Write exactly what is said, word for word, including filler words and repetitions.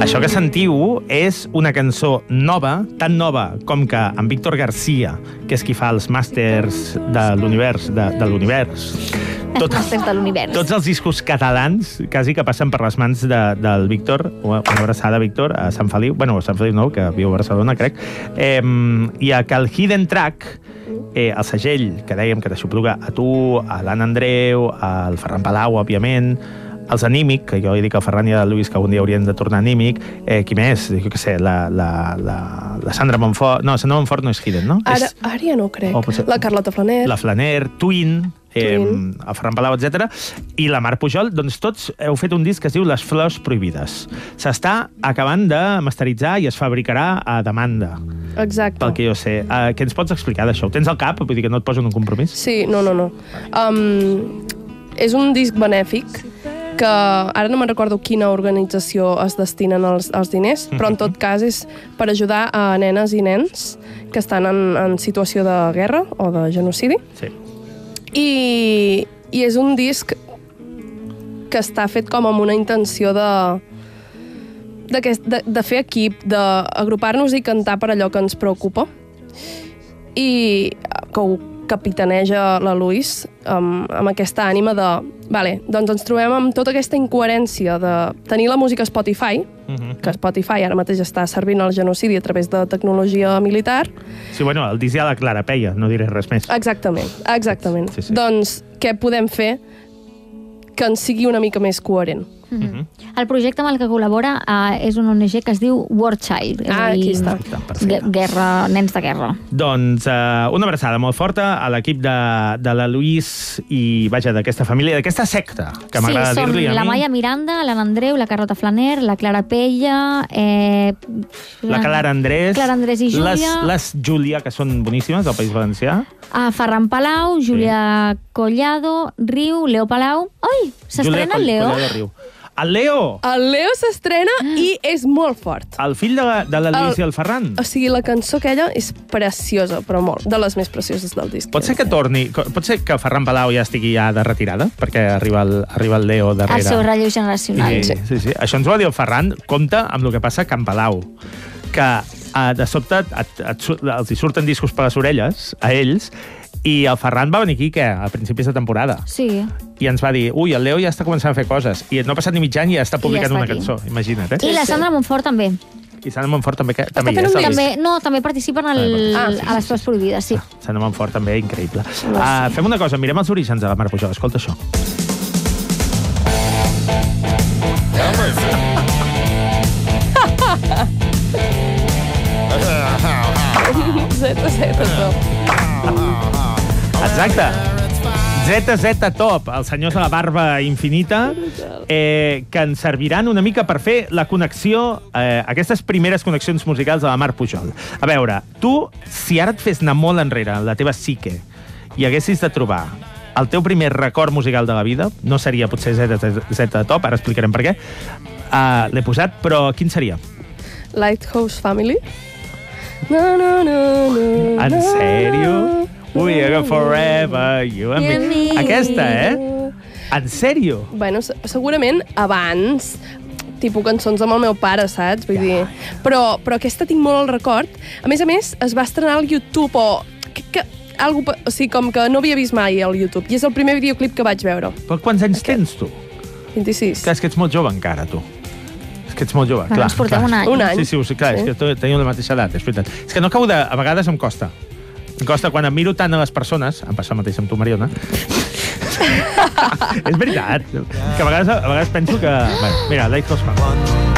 Això que sentiu és una cançó nova, tan nova com que en Víctor García, que és qui fa els màsters de l'univers, de, de l'univers, Tot, de l'univers. Tots els discos catalans, quasi que passen per les mans de, del Víctor, una abraçada, Víctor, a Sant Feliu, bueno, a Sant Feliu no, que viu a Barcelona, crec, eh, i a que el Hidden Track, eh, el segell que dèiem que t'aixopluga a tu, a l'Anna Andreu, al Ferran Palau, òbviament, els Anímic, que jo he dit que el Ferran i el Lluís que algun dia haurien de tornar Anímic, eh, qui més? Jo què sé, la, la, la, la Sandra Montfort... No, Sandra Montfort no és Hidden, no? Ara, és... ara ja no ho crec. Oh, potser... La Carlota Flaner. La Flaner, Twin... Eh, el Ferran Palau, etcètera, i la Mar Pujol, doncs tots heu fet un disc que es diu Les Flors Prohibides. S'està acabant de masteritzar i es fabricarà a demanda. Exacte. Pel que jo sé. Uh, què ens pots explicar d'això? Ho tens al cap? Vull dir que no et posen un compromís? Sí, no, no, no. Um, és un disc benèfic que ara no me'n recordo quina organització es destinen els, els diners, però en tot cas és per ajudar a nenes i nens que estan en, en situació de guerra o de genocidi. Sí. I, i és un disc que està fet com amb una intenció de, de, de, de fer equip, d'agrupar-nos i cantar per allò que ens preocupa. I que ho capitaneja la Louise amb, amb aquesta ànima de... Vale, doncs ens trobem amb tota aquesta incoherència de tenir la música a Spotify, uh-huh. que Spotify ara mateix està servint el genocidi a través de tecnologia militar. Sí, bueno, el disc ja la Clara Peia, no diré res més. Exactament, exactament. Sí, sí. Doncs què podem fer que ens sigui una mica més coherent? Mm-hmm. El projecte amb el que col·labora uh, és una O N G que es diu War Child. Ah, aquí està. Guerra, nens de guerra. Doncs uh, una abraçada molt forta a l'equip de, de la Louise i, vaja, d'aquesta família, d'aquesta secta, que m'agrada sí, dir-li a mi. Sí, són la Maia Miranda, l'Anna Andreu, la Carlota Flaner, la Clara Peia... Eh, la Clara Andrés. Clara Andrés i Júlia. Les, les Júlia, que són boníssimes, del País Valencià. A Ferran Palau, Júlia sí. Collado, Riu, Leo Palau... Ai, s'estrena el Leo. Collado, Riu. El Leo! El Leo s'estrena i és molt fort. El fill de la, de la Louise i el Ferran. O sigui, la cançó aquella és preciosa, però molt, de les més precioses del disc. Pot ser que torni, pot ser que Ferran Palau ja estigui ja de retirada, perquè arriba el, arriba el Leo darrere. El seu relleu generacional. Sí, sí, sí. Això ens ho va dir el Ferran, compta amb el que passa a Can Palau, que uh, de sobte et, et, els hi surten discos per les orelles, a ells, i el Ferran va venir aquí, què? A principis de temporada. Sí. I ens va dir, ui, el Leo ja està començant a fer coses. I no ha passat ni mig any i ja està publicant ja una aquí. Cançó, imagina't, eh? I la Sandra Montfort també. I Sandra Montfort també, que, també hi és. És també, no, també participen al, ah, sí, sí, a les Flors Prohibides, sí. Ah, Sandra Montfort també, increïble. Uh, fem una cosa, mirem els orígens de la Mar Pujol, escolta això. Zeta, zeta, top. Exacte. Zeta, Zeta Top, els senyors de la barba infinita, eh, que ens serviran una mica per fer la connexió, eh, aquestes primeres connexions musicals de la Mar Pujol. A veure, tu, si ara et fes anar molt enrere en la teva psique i haguessis de trobar el teu primer record musical de la vida, no seria potser Zeta, Zeta Top, ara explicarem per què, uh, l'he posat, però quin seria? Lighthouse Family. No, no, no, no, en sèrio? We are forever, you and me. Aquesta, eh? En sèrio? Bueno, segurament abans, tipus cançons amb el meu pare, saps? Vull dir... Però, però aquesta tinc molt al record. A més a més, es va estrenar al YouTube o... Que, que, algo, o sigui, com que no havia vist mai al YouTube. I és el primer videoclip que vaig veure. Però quants anys Aquest? tens, tu? vint-i-sis. Clar, és que ets molt jove encara, tu. És que ets molt jove, clar. clar. Ens portem clar. un any. Un any. Sí, sí, clar, sí. És que teniu la mateixa edat, és veritat. És que no acabo de... A vegades em costa. Em costa, quan em miro tant a les persones, em passa el mateix amb tu, Mariona, és veritat, que a vegades, a vegades penso que... Bé, mira, Lighthouse Family.